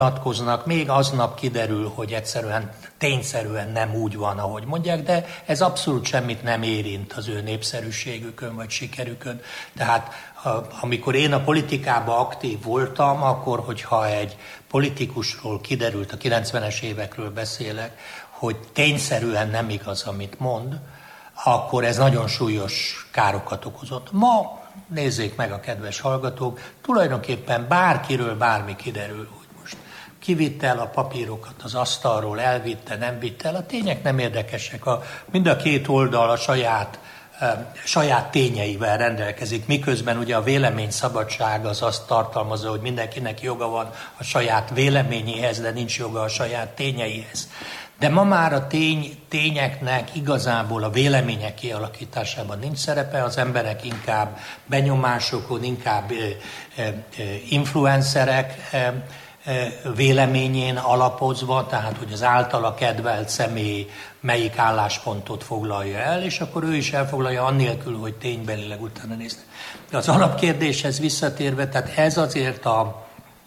nyilatkoznak, még aznap kiderül, hogy egyszerűen tényszerűen nem úgy van, ahogy mondják, de ez abszolút semmit nem érint az ő népszerűségükön vagy sikerükön. Tehát amikor én a politikában aktív voltam, akkor, hogyha egy politikusról kiderült, a 90-es évekről beszélek, hogy tényszerűen nem igaz, amit mond, akkor ez nagyon súlyos károkat okozott. Ma nézzék meg a kedves hallgatók, tulajdonképpen bárkiről bármi kiderül, hogy most kivitte el a papírokat az asztalról, elvitte, nem vitte el, a tények nem érdekesek. Mind a két oldal a saját tényeivel rendelkezik, miközben ugye a véleményszabadság az azt tartalmazza, hogy mindenkinek joga van a saját véleményéhez, de nincs joga a saját tényeihez. De ma már a tényeknek igazából a vélemények kialakításában nincs szerepe, az emberek inkább benyomásokon, inkább influencerek véleményén alapozva, tehát hogy az általa kedvelt személy melyik álláspontot foglalja el, és akkor ő is elfoglalja annélkül, hogy ténybelileg utána nézne. De az alapkérdéshez visszatérve, tehát ez azért a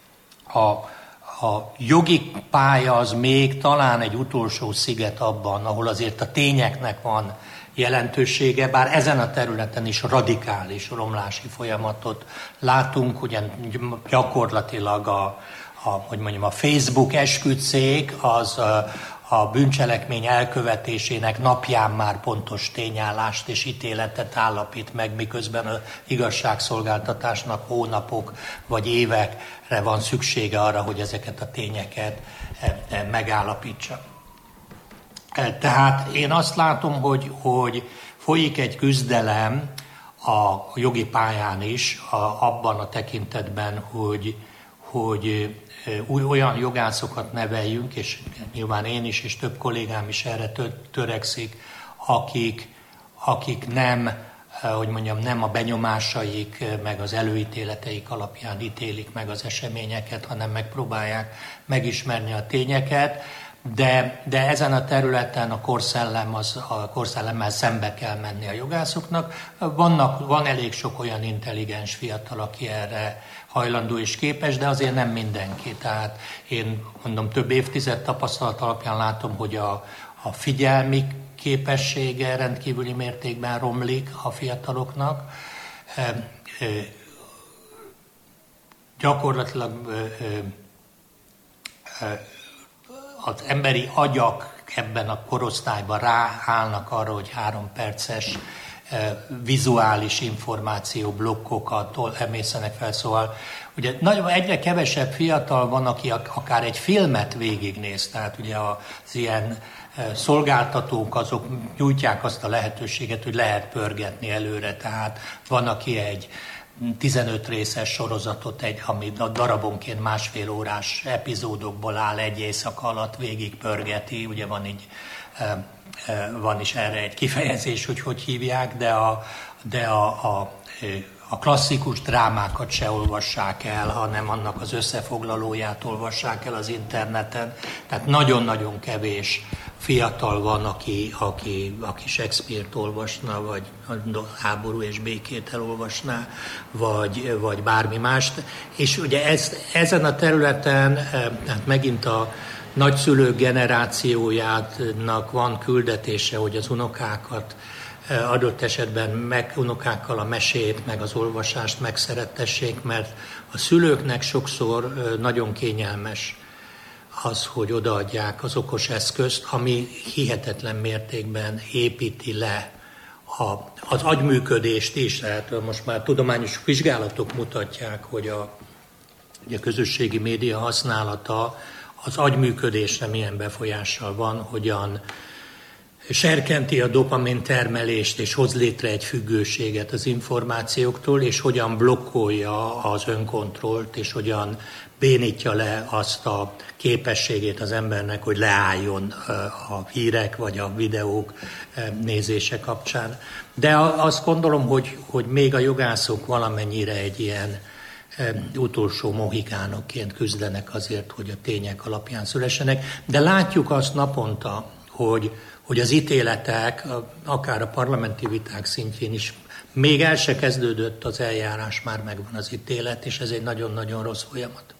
jogi pálya az még talán egy utolsó sziget abban, ahol azért a tényeknek van jelentősége, bár ezen a területen is radikális romlási folyamatot látunk, ugye gyakorlatilag a Facebook esküdtszék az a bűncselekmény elkövetésének napján már pontos tényállást és ítéletet állapít meg, miközben az igazságszolgáltatásnak hónapok vagy évekre van szüksége arra, hogy ezeket a tényeket megállapítsa. Tehát én azt látom, hogy folyik egy küzdelem a jogi pályán is, abban a tekintetben, hogy olyan jogászokat neveljünk, és nyilván én is, és több kollégám is erre törekszik, akik nem, nem a benyomásaik, meg az előítéleteik alapján ítélik meg az eseményeket, hanem megpróbálják megismerni a tényeket, de ezen a területen a korszellemmel szembe kell menni a jogászoknak. Van elég sok olyan intelligens fiatal, aki erre hajlandó és képes, de azért nem mindenki. Tehát én mondom, több évtized tapasztalat alapján látom, hogy a figyelmi képessége rendkívüli mértékben romlik a fiataloknak. Gyakorlatilag az emberi agyak ebben a korosztályban ráállnak arra, hogy 3 perces vizuális információ blokkokat emészenek fel, szóval ugye egyre kevesebb fiatal van, aki akár egy filmet végignéz, tehát ugye az ilyen szolgáltatók azok nyújtják azt a lehetőséget, hogy lehet pörgetni előre, tehát van, aki egy 15 részes sorozatot, ami a darabonként 1,5 órás epizódokból áll, egy éjszaka alatt végig pörgeti, ugye van is erre egy kifejezés, hogy hívják, de a klasszikus drámákat se olvassák el, hanem annak az összefoglalóját olvassák el az interneten. Tehát nagyon-nagyon kevés fiatal van, aki Shakespeare-t olvasna, vagy Háború és békét elolvasná, vagy bármi mást. És ugye ezen a területen, hát megint a nagyszülők generációjának van küldetése, hogy az unokákat adott esetben unokákkal a mesét, meg az olvasást megszerettessék, mert a szülőknek sokszor nagyon kényelmes az, hogy odaadják az okos eszközt, ami hihetetlen mértékben építi le az agyműködést is. Tehát most már tudományos vizsgálatok mutatják, hogy a közösségi média használata az agyműködésre milyen befolyással van, hogyan serkenti a dopamin termelést, és hoz létre egy függőséget az információktól, és hogyan blokkolja az önkontrollt, és hogyan bénítja le azt a képességét az embernek, hogy leálljon a hírek vagy a videók nézése kapcsán. De azt gondolom, hogy még a jogászok valamennyire egy ilyen utolsó mohikánokként küzdenek azért, hogy a tények alapján szülessenek. De látjuk azt naponta, hogy az ítéletek, akár a parlamenti viták szintjén is, még el se kezdődött az eljárás, már megvan az ítélet, és ez egy nagyon-nagyon rossz folyamat.